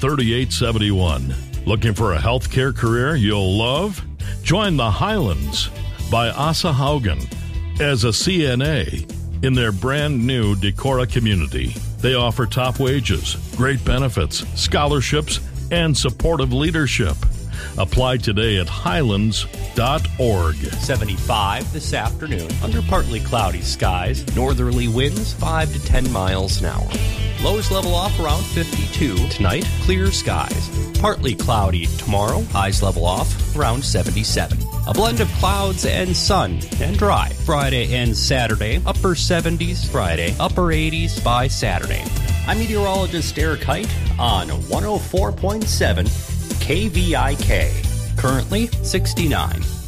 3871. Looking for a healthcare career you'll love? Join the Highlands by Asa Haugen as a CNA in their brand new Decorah community. They offer top wages, great benefits, scholarships, and supportive leadership. Apply today at highlands.org. 75 this afternoon under partly cloudy skies. Northerly winds 5 to 10 miles an hour. Lows level off around 52. Tonight, clear skies. Partly cloudy tomorrow. Highs level off around 77. A blend of clouds and sun and dry. Friday and Saturday, upper 70s. Friday, upper 80s by Saturday. I'm meteorologist Eric Height on 104.7 KVIK. Currently 69.